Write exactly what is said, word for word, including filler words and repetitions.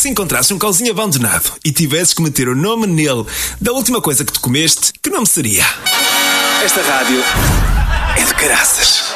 se encontrasses um cãozinho abandonado e tivesses que meter o nome nele da última coisa que tu comeste, que nome seria? Esta rádio é de caraças.